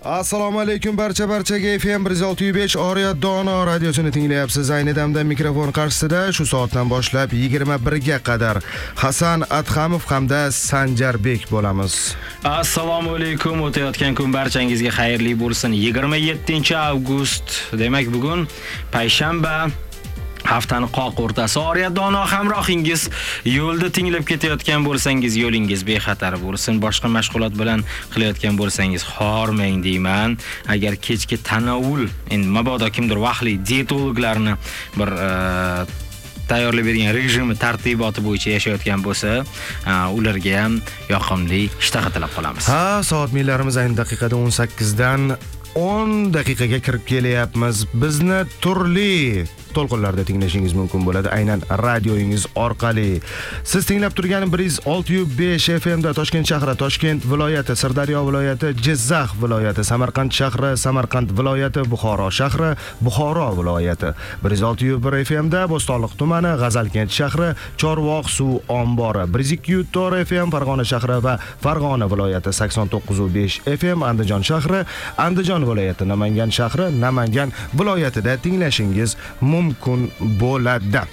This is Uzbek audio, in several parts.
Assalomu alaykum barchaga FM 106.5 Oriyat Dono radiosini tinglayapsiz. Ayni damda mikrofon qarshisida shu soatdan boshlab 21 ga qadar Hasan Adhamov hamda Sanjarbek bo'lamiz. Assalomu alaykum, o'tayotgan kun barchangizga xayrli bo'lsin. 27-avgust, demak bugun payshanba. Haftani qoq o'rtasi. Oriyat Dono hamrohingiz. Yo'lda tinglab ketayotgan bo'lsangiz, yo'lingiz bexatar bo'lsin. Boshqa mashg'ulot bilan qilayotgan bo'lsangiz, hormang deyman. Agar kechki tanovul, endi mabodo kimdir vaqtli dietologlarni bir tayyorlab bergan rejimi tartiboti bo'yicha yashayotgan bo'lsa, ularga ham yoqimli ishtaha tilab qolamiz. Soat millarimiz ayni daqiqada 18 dan 10 daqiqaga kirib kelyapmiz. Bizni turli to'lqinlarda tinglashingiz mumkin bo'ladi, aynan radioingiz orqali. Siz tinglab turgan 106.5 FM da Toshkent shahri, Toshkent viloyati, Sirdaryo viloyati, Jizzax viloyati, Samarqand shahri, Samarqand viloyati, Buxoro shahri, Buxoro viloyati, 106.1 FM da Bo'stonliq tumani, G'azalkent shahri, Chorvoq suv ombori, 102.4 FM Farg'ona shahri va Farg'ona viloyati, 89.5 FM Andijon shahri, Andijon viloyati, Namangan shahri, Namangan viloyatida tinglashingiz mumkin bo'ladi.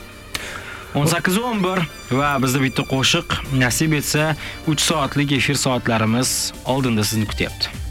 18:11 va bizda bitta qo'shiq, nasib etsa 3 soatlik efir soatlarimiz oldinda sizni kutyapti.